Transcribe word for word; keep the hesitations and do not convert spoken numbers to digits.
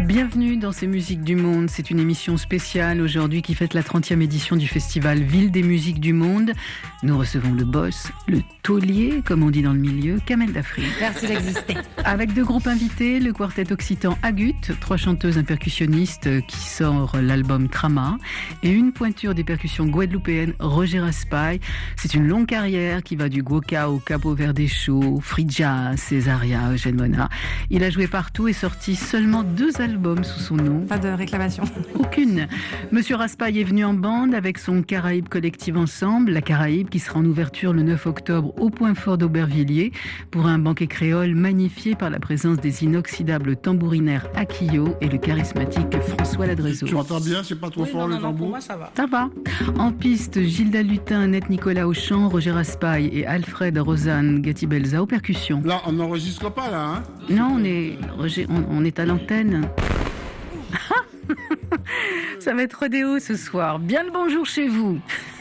Bienvenue dans ces musiques du monde. C'est une émission spéciale aujourd'hui qui fête la trentième édition du festival Ville des musiques du monde. Nous recevons le boss, le taulier, comme on dit dans le milieu, Kamel Dafri. Merci d'exister. Avec deux groupes invités, le quartet occitan Agut, trois chanteuses, un percussionniste qui sort l'album Trama, et une pointure des percussions guadeloupéennes, Roger Raspail. C'est une longue carrière qui va du Gwoka au Capo Verde Show, Free Jazz, Césaria, Eugène Mona. Il a joué partout et sorti seulement deux albums sous son nom. Pas de réclamation. Aucune. Monsieur Raspail est venu en bande avec son Caraïbe Collective Ensemble, la Caraïbe qui sera en ouverture le neuf octobre au Point Fort d'Aubervilliers pour un banquet créole magnifié par la présence des inoxydables tambourinaires Akio et le charismatique François Ladrezo. Tu entends bien, c'est pas trop Oui, fort non, le non, tambour? pour moi, ça va. Ça va. En piste, Gilda Lutin, Annette Nicolas au chant, Roger Raspail et Alfred Rosanne Gatibelza aux percussions. Là, on n'enregistre pas, là, hein? Non, on est, Roger, on, on est à l'antenne. Ça va être rodéo ce soir. Bien le bonjour chez vous.